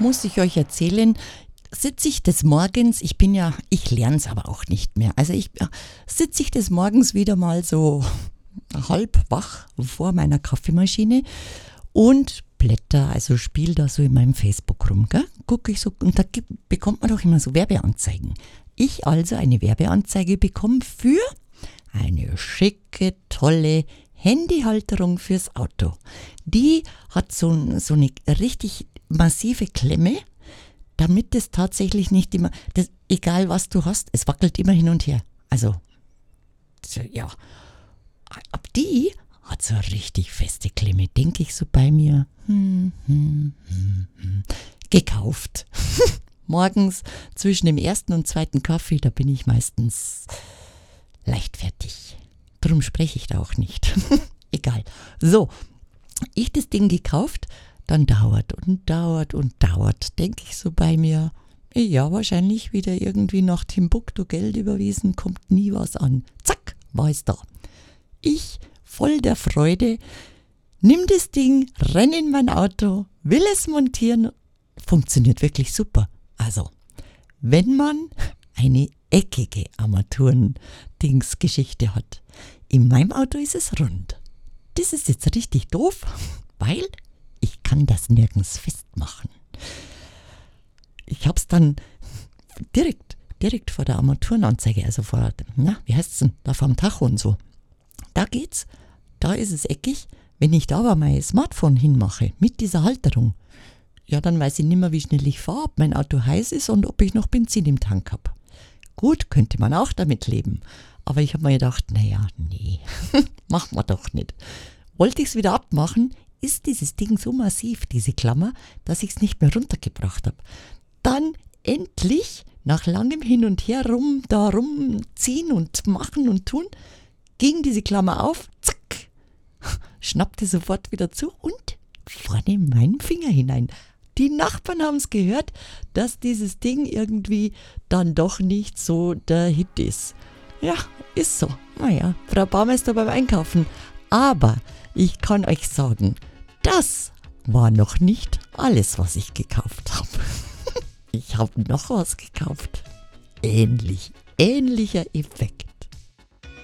muss ich euch erzählen, sitze ich des Morgens, ich lerne es aber auch nicht mehr, sitze ich des Morgens wieder mal so halb wach vor meiner Kaffeemaschine und blätter, also spiele da so in meinem Facebook rum, gell? Gucke ich so, und da bekommt man doch immer so Werbeanzeigen. Ich also eine Werbeanzeige bekomme für eine schicke, tolle Handyhalterung fürs Auto. Die hat so eine richtig massive Klemme, damit es tatsächlich nicht immer, egal was du hast, es wackelt immer hin und her. Also, ja, ab die hat so eine richtig feste Klemme, denke ich so bei mir. Gekauft. Morgens zwischen dem ersten und zweiten Kaffee, da bin ich meistens leichtfertig. Drum spreche ich da auch nicht. Egal. So, ich das Ding gekauft, dann dauert, denke ich so bei mir. Ja, wahrscheinlich wieder irgendwie nach Timbuktu Geld überwiesen, kommt nie was an. Zack, war es da. Ich, voll der Freude, nimm das Ding, renn in mein Auto, will es montieren. Funktioniert wirklich super. Also, wenn man eine eckige Armaturen-Dings-Geschichte hat. In meinem Auto ist es rund. Das ist jetzt richtig doof, weil ich kann das nirgends festmachen. Ich habe es dann direkt vor der Armaturenanzeige, also vor, wie heißt es denn, da vor dem Tacho und so. Da geht's, da ist es eckig. Wenn ich da aber mein Smartphone hinmache, mit dieser Halterung, ja, dann weiß ich nicht mehr, wie schnell ich fahre, ob mein Auto heiß ist und ob ich noch Benzin im Tank habe. Gut, könnte man auch damit leben. Aber ich habe mir gedacht, nee, machen wir doch nicht. Wollte ich es wieder abmachen, ist dieses Ding so massiv, diese Klammer, dass ich es nicht mehr runtergebracht habe. Dann endlich, nach langem Hin und Her rumziehen und machen und tun, ging diese Klammer auf, zack, schnappte sofort wieder zu und vorne meinen Finger hinein. Die Nachbarn haben es gehört, dass dieses Ding irgendwie dann doch nicht so der Hit ist. Ja, ist so. Naja, Frau Baumeister beim Einkaufen. Aber ich kann euch sagen, das war noch nicht alles, was ich gekauft habe. Ich habe noch was gekauft. Ähnlicher Effekt.